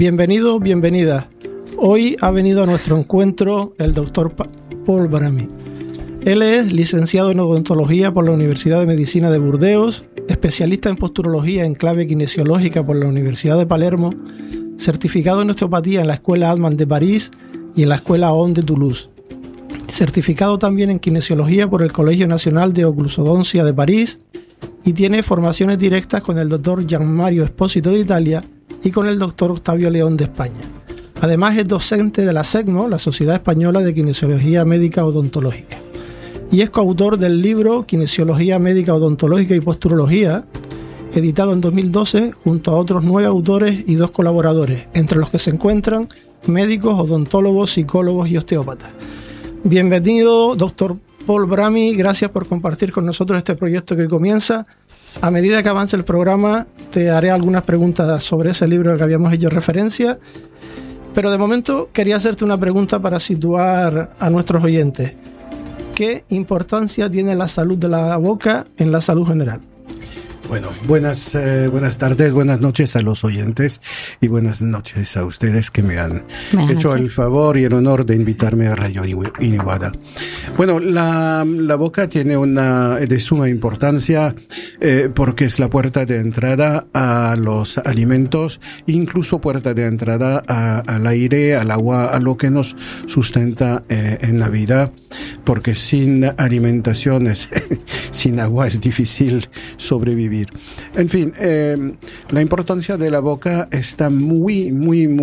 Bienvenido, bienvenida. Hoy ha venido a nuestro encuentro el doctor Paul Brami. Él es licenciado en odontología por la Universidad de Medicina de Burdeos, especialista en posturología en clave kinesiológica por la Universidad de Palermo, certificado en osteopatía en la Escuela Altman de París y en la Escuela ON de Toulouse, certificado también en kinesiología por el Colegio Nacional de Oclusodoncia de París y tiene formaciones directas con el doctor Gianmario Espósito de Italia y con el doctor Octavio León de España. Además es docente de la SECMO, la Sociedad Española de Kinesiología Médica Odontológica, y es coautor del libro Kinesiología Médica Odontológica y Posturología, editado en 2012 junto a otros 9 autores y 2 colaboradores, entre los que se encuentran médicos, odontólogos, psicólogos y osteópatas. Bienvenido, doctor Paul Brami, gracias por compartir con nosotros este proyecto que comienza. A medida que avance el programa te haré algunas preguntas sobre ese libro que habíamos hecho referencia, pero de momento quería hacerte una pregunta para situar a nuestros oyentes. ¿Qué importancia tiene la salud de la boca en la salud general? Bueno, buenas tardes, buenas noches a los oyentes y buenas noches a ustedes que me han hecho el favor y el honor de invitarme a Radio Iniguada. Bueno, la boca tiene de suma importancia porque es la puerta de entrada a los alimentos, incluso puerta de entrada al aire, al agua, a lo que nos sustenta en la vida, porque sin alimentación, sin agua es difícil sobrevivir. En fin, la importancia de la boca está muy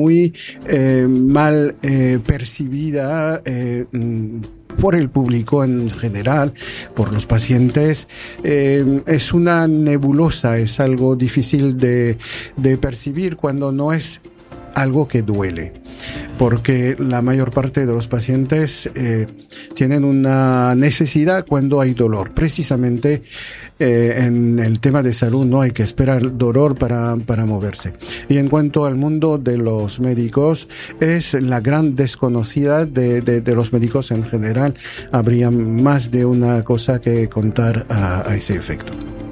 mal percibida por el público en general, por los pacientes. Es una nebulosa, es algo difícil de percibir cuando no es algo que duele, porque la mayor parte de los pacientes tienen una necesidad cuando hay dolor. Precisamente en el tema de salud no hay que esperar dolor para moverse. Y en cuanto al mundo de los médicos, es la gran desconocida de los médicos en general. Habría más de una cosa que contar a ese efecto.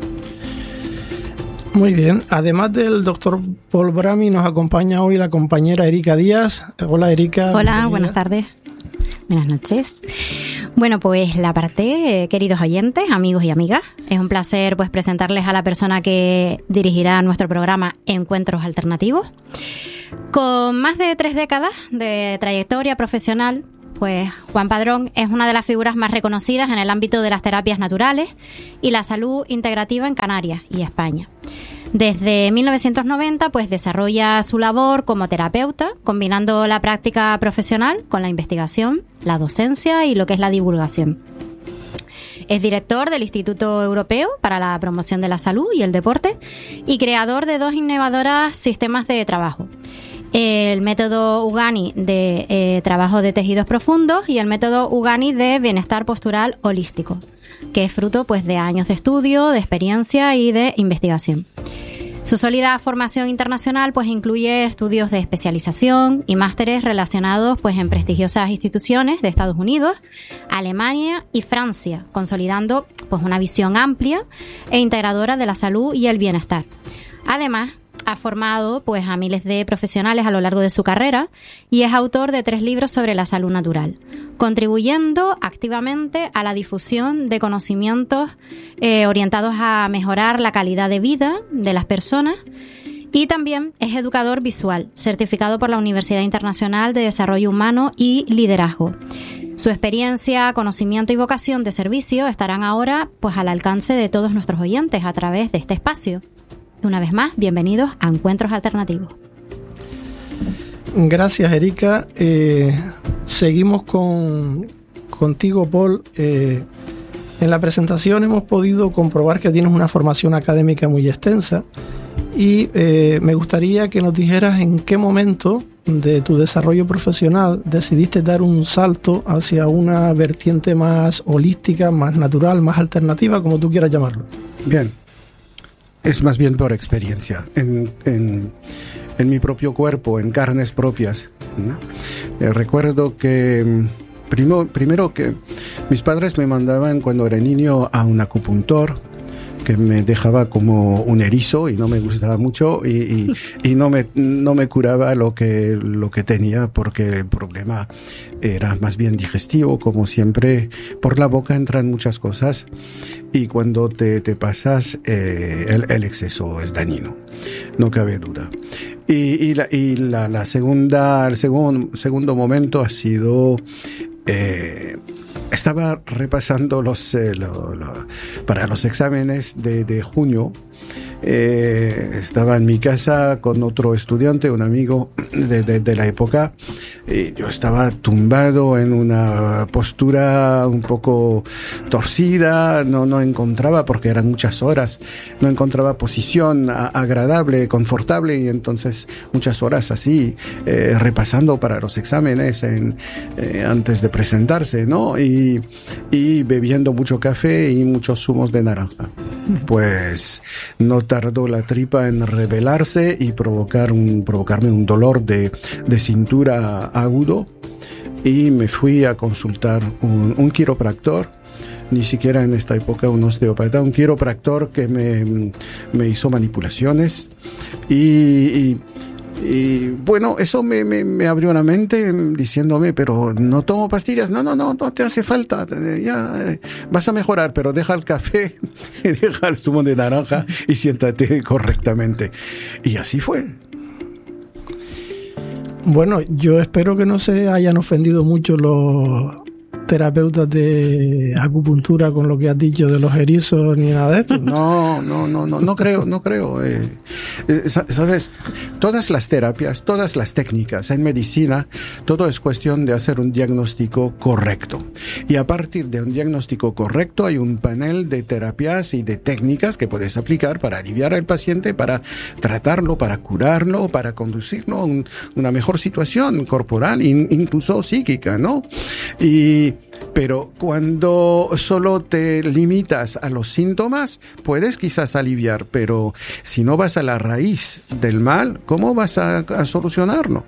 Muy bien. Además del doctor Paul Brami, nos acompaña hoy la compañera Erika Díaz. Hola, Erika. Hola, bienvenida. Buenas tardes. Buenas noches. Bueno, pues la parte, queridos oyentes, amigos y amigas, es un placer pues presentarles a la persona que dirigirá nuestro programa Encuentros Alternativos. Con más de 3 décadas de trayectoria profesional, pues Juan Padrón es una de las figuras más reconocidas en el ámbito de las terapias naturales y la salud integrativa en Canarias y España. Desde 1990 pues desarrolla su labor como terapeuta, combinando la práctica profesional con la investigación, la docencia y lo que es la divulgación. Es director del Instituto Europeo para la Promoción de la Salud y el Deporte y creador de 2 innovadoras sistemas de trabajo: el método Ugani de trabajo de tejidos profundos y el método Ugani de bienestar postural holístico, que es fruto pues de años de estudio, de experiencia y de investigación. Su sólida formación internacional pues incluye estudios de especialización y másteres relacionados pues en prestigiosas instituciones de Estados Unidos, Alemania y Francia, consolidando pues una visión amplia e integradora de la salud y el bienestar. Además, ha formado pues a miles de profesionales a lo largo de su carrera y es autor de 3 libros sobre la salud natural, contribuyendo activamente a la difusión de conocimientos orientados a mejorar la calidad de vida de las personas, y también es educador visual, certificado por la Universidad Internacional de Desarrollo Humano y Liderazgo. Su experiencia, conocimiento y vocación de servicio estarán ahora pues al alcance de todos nuestros oyentes a través de este espacio. Una vez más, bienvenidos a Encuentros Alternativos. Gracias, Erika. Seguimos contigo, Paul. En la presentación hemos podido comprobar que tienes una formación académica muy extensa y me gustaría que nos dijeras en qué momento de tu desarrollo profesional decidiste dar un salto hacia una vertiente más holística, más natural, más alternativa, como tú quieras llamarlo. Bien. Es más bien por experiencia, en mi propio cuerpo, en carnes propias. Recuerdo que primero que mis padres me mandaban cuando era niño a un acupuntor que me dejaba como un erizo y no me gustaba mucho y no me curaba lo que tenía, porque el problema era más bien digestivo. Como siempre, por la boca entran muchas cosas y cuando te pasas, el exceso es dañino, no cabe duda. El segundo momento ha sido, estaba repasando para los exámenes de junio. Estaba en mi casa con otro estudiante, un amigo de la época, y yo estaba tumbado en una postura un poco torcida, no encontraba, porque eran muchas horas, no encontraba posición agradable, confortable, y entonces muchas horas así, repasando para los exámenes antes de presentarse, ¿no? Y bebiendo mucho café y muchos zumos de naranja. Pues no tardó la tripa en rebelarse y provocarme un dolor de cintura agudo, y me fui a consultar un quiropractor, ni siquiera en esta época un osteópata, un quiropractor que me hizo manipulaciones y bueno, eso me abrió la mente diciéndome, pero no tomo pastillas, no te hace falta, ya vas a mejorar, pero deja el café, deja el zumo de naranja y siéntate correctamente. Y así fue. Bueno, yo espero que no se hayan ofendido mucho los terapeutas de acupuntura con lo que has dicho de los erizos ni nada de esto. No creo. Sabes, todas las terapias, todas las técnicas en medicina, todo es cuestión de hacer un diagnóstico correcto. Y a partir de un diagnóstico correcto hay un panel de terapias y de técnicas que puedes aplicar para aliviar al paciente, para tratarlo, para curarlo, para conducirlo a una mejor situación corporal, incluso psíquica, ¿no? Pero cuando solo te limitas a los síntomas, puedes quizás aliviar, pero si no vas a la raíz del mal, ¿cómo vas a solucionarlo?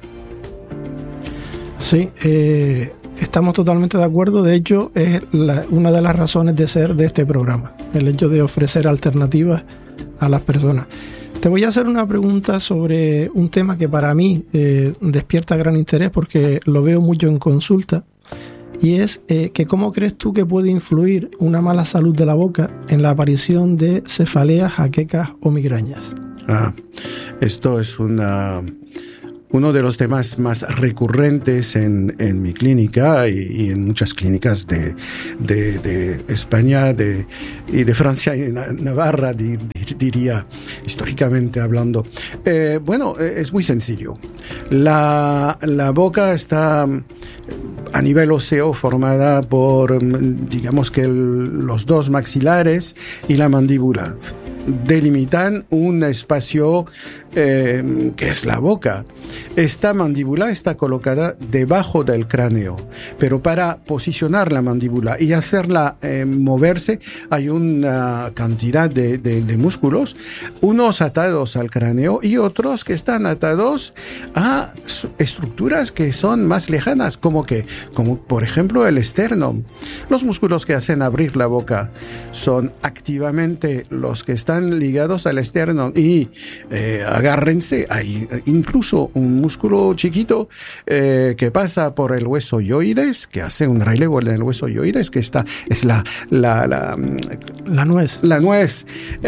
Sí, estamos totalmente de acuerdo. De hecho, es una de las razones de ser de este programa, el hecho de ofrecer alternativas a las personas. Te voy a hacer una pregunta sobre un tema que para mí despierta gran interés porque lo veo mucho en consulta. Y es que ¿cómo crees tú que puede influir una mala salud de la boca en la aparición de cefaleas, jaquecas o migrañas? Esto es uno de los temas más recurrentes en mi clínica y en muchas clínicas de España y de Francia y Navarra, diría, históricamente hablando. Es muy sencillo. La boca está a nivel óseo formada por, digamos que los dos maxilares y la mandíbula. Delimitan un espacio que es la boca. Esta mandíbula está colocada debajo del cráneo, pero para posicionar la mandíbula y hacerla moverse hay una cantidad de músculos, unos atados al cráneo y otros que están atados a estructuras que son más lejanas, como por ejemplo el esternón. Los músculos que hacen abrir la boca son activamente los que están ligados al esternón y agárrense, hay incluso un músculo chiquito que pasa por el hueso hyoides, que hace un relevo en el hueso hyoides, que es la nuez. La nuez.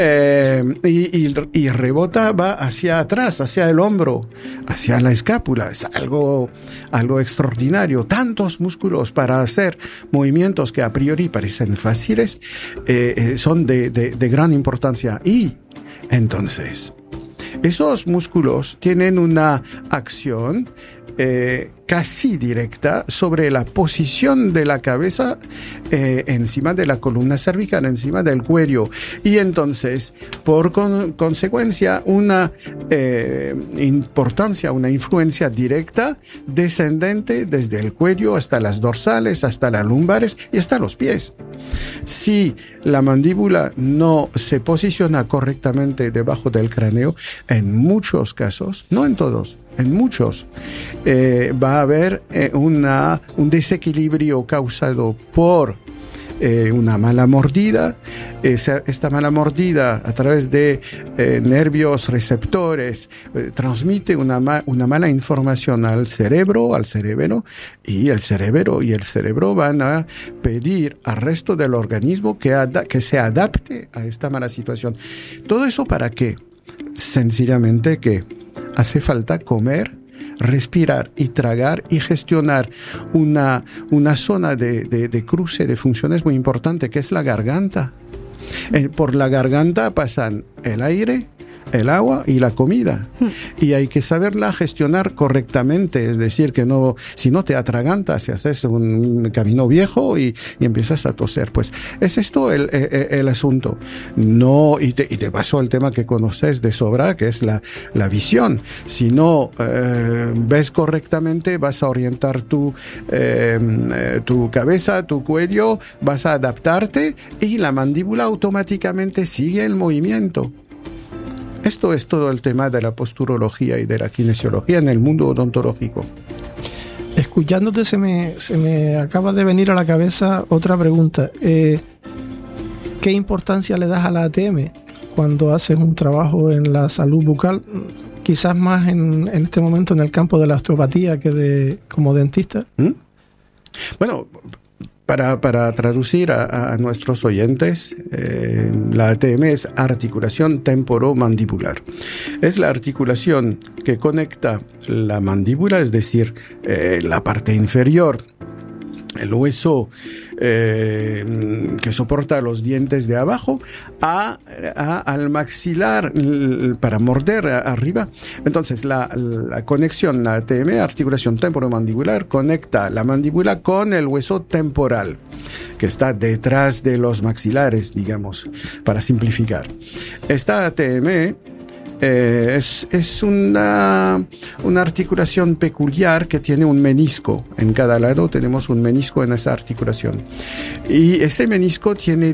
Y rebota, va hacia atrás, hacia el hombro, hacia la escápula. Es algo extraordinario. Tantos músculos para hacer movimientos que a priori parecen fáciles, son de gran importancia. Y entonces, esos músculos tienen una acción casi directa sobre la posición de la cabeza encima de la columna cervical, encima del cuello. Y entonces, por consecuencia, una importancia, una influencia directa descendente desde el cuello hasta las dorsales, hasta las lumbares y hasta los pies. Si la mandíbula no se posiciona correctamente debajo del cráneo, en muchos casos, no en todos, en muchos, va a haber un desequilibrio causado por una mala mordida. Esta mala mordida a través de nervios receptores transmite una mala información al cerebro, y el cerebro van a pedir al resto del organismo que se adapte a esta mala situación. ¿Todo eso para qué? Sencillamente que hace falta comer, respirar y tragar y gestionar una zona de cruce de funciones muy importante, que es la garganta. Por la garganta pasan el aire, el agua y la comida. Y hay que saberla gestionar correctamente, es decir, que no, si no te atragantas, si haces un camino viejo y empiezas a toser. Pues es esto el asunto. No, y te pasó el tema que conoces de sobra, que es la visión. Si no ves correctamente, vas a orientar tu cabeza, tu cuello, vas a adaptarte y la mandíbula automáticamente sigue el movimiento. Esto es todo el tema de la posturología y de la kinesiología en el mundo odontológico. Escuchándote se me acaba de venir a la cabeza otra pregunta. ¿Qué importancia le das a la ATM cuando haces un trabajo en la salud bucal? Quizás más en este momento en el campo de la osteopatía que como dentista. Bueno, para traducir a nuestros oyentes, la ATM es articulación temporomandibular. Es la articulación que conecta la mandíbula, es decir, la parte inferior, el hueso que soporta los dientes de abajo, al maxilar para morder arriba. Entonces la conexión, la ATM, articulación temporomandibular, conecta la mandíbula con el hueso temporal, que está detrás de los maxilares, digamos, para simplificar. Esta ATM es una articulación peculiar que tiene un menisco. En cada lado tenemos un menisco en esa articulación. Y ese menisco tiene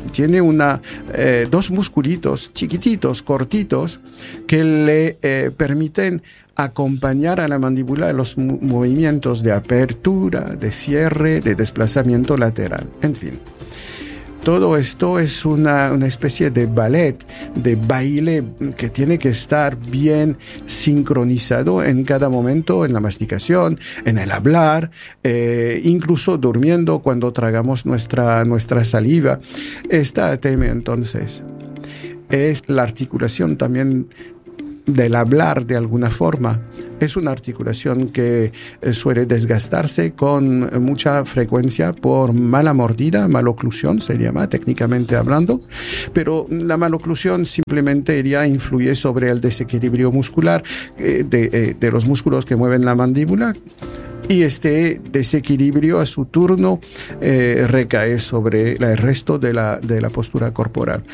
dos musculitos chiquititos, cortitos, que le permiten acompañar a la mandíbula los movimientos de apertura, de cierre, de desplazamiento lateral, en fin. Todo esto es una especie de ballet, de baile que tiene que estar bien sincronizado en cada momento, en la masticación, en el hablar, incluso durmiendo cuando tragamos nuestra saliva. Esta ATM, entonces, es la articulación también del hablar de alguna forma. Es una articulación que suele desgastarse con mucha frecuencia por mala mordida, maloclusión se llama técnicamente hablando, pero la maloclusión simplemente influye sobre el desequilibrio muscular de los músculos que mueven la mandíbula. Y este desequilibrio a su turno recae sobre el resto de la postura corporal.